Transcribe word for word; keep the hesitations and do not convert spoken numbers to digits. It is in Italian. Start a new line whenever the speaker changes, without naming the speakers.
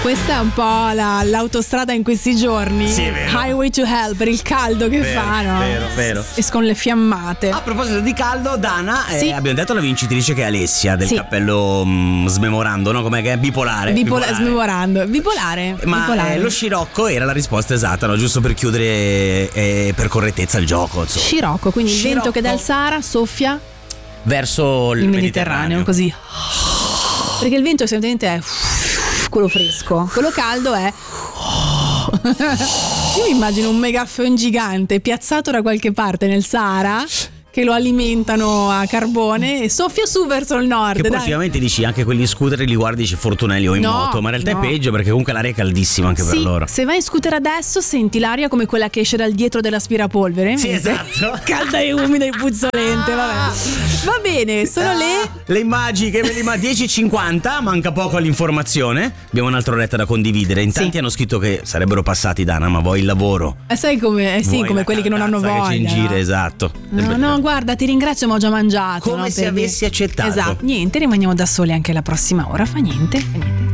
Questa è un po' la, l'autostrada in questi giorni.
Sì, è vero.
Highway to Hell, per il caldo che
Vero,
fa, no?
vero, vero.
Escono le fiammate.
A proposito di caldo, Dana,
Sì.
eh, abbiamo detto la vincitrice che è Alessia del
Sì.
cappello mh, smemorando, no? Com'è che è? Bipolare.
Bipola-
Bipolare.
smemorando. Bipolare.
Ma
bipolare.
eh, lo scirocco era la risposta esatta, no? Giusto per chiudere eh, per correttezza il gioco, insomma.
Scirocco, quindi il
Scirocco.
vento che dal Sahara soffia
Verso il,
il Mediterraneo, così. Perché il vento solitamente è quello fresco, quello caldo è. Io mi immagino un megaphone gigante piazzato da qualche parte nel Sahara che lo alimentano a carbone e soffia su verso il nord.
Che poi
dai.
ultimamente dici anche quegli scooter li guardi, dici Fortunelli o in
No,
moto, ma in realtà
no.
è peggio perché comunque l'aria è caldissima anche
Sì,
per loro.
se vai in scooter adesso senti l'aria come quella che esce dal dietro dell'aspirapolvere.
Sì,
mentre-
esatto.
Calda e umida e puzzolente, vabbè. Va bene, sono le
Le immagini che ve li ma dieci e cinquanta, manca poco all'informazione. Abbiamo un'altra oretta da condividere. In tanti
Sì.
hanno scritto che sarebbero passati, Dana, ma vuoi il lavoro?
Eh, sai come, eh sì,
Vuoi
come
la
quelli che non hanno
caldazza
voglia.
che c'è in giro,
no?
esatto.
No, no, guarda, ti ringrazio, ma ho già mangiato.
Come
no,
se
per
avessi
dire-
accettato.
Esatto, niente, rimaniamo da soli anche la prossima ora, fa niente, fa niente.